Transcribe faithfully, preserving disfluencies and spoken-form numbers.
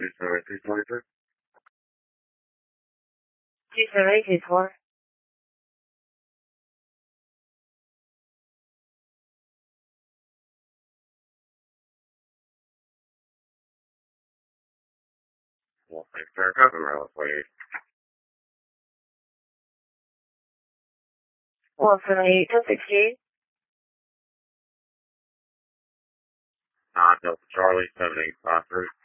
two seven eight three twenty-three. two seven eight two four. Well, thanks for your customer. Let's wait. one seven eight ten sixty-eight. Uh, Delta Charlie seven eight five three.